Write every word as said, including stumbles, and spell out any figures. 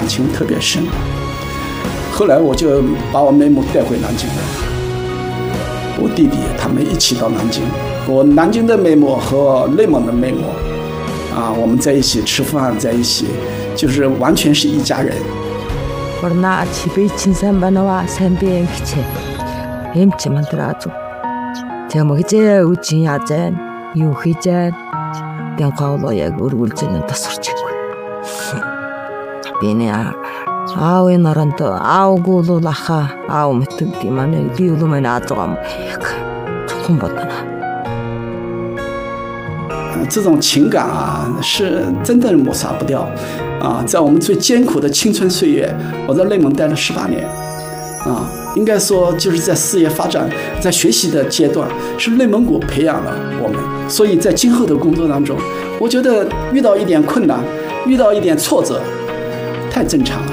感情特别深。后来我就把我妹妹带回南京了，我弟弟他们一起到南京，我南京的妹妹和内蒙的妹妹啊，我们在一起吃饭，在一起，就是完全是一家人。 Warna 집에 있는 사람과 산비행 기체, 엠치만 들어줘. 제가 뭐 이제 우진 야전, 유희전, 병가울로야 우르울지는 다 소리치고. 비네야, 아우의 나란도 아우고로라하, 아우 met등기만에 비우로만 아조가 조금 받다나. 这种情感啊，是真的抹杀不掉啊！在我们最艰苦的青春岁月，我在内蒙待了十八年，啊，应该说就是在事业发展、在学习的阶段，是内蒙古培养了我们。所以在今后的工作当中，我觉得遇到一点困难，遇到一点挫折，太正常了。